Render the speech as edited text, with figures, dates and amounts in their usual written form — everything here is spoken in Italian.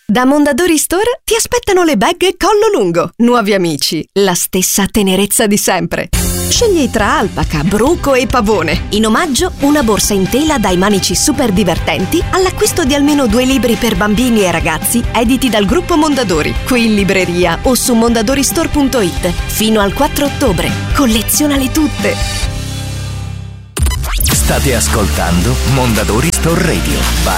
Da Mondadori Store ti aspettano le bag collo lungo. Nuovi amici, la stessa tenerezza di sempre. Scegli tra alpaca, bruco e pavone. In omaggio, una borsa in tela dai manici super divertenti all'acquisto di almeno 2 libri per bambini e ragazzi editi dal gruppo Mondadori, qui in libreria o su mondadoristore.it. Fino al 4 ottobre. Collezionale tutte! State ascoltando Mondadori Store Radio.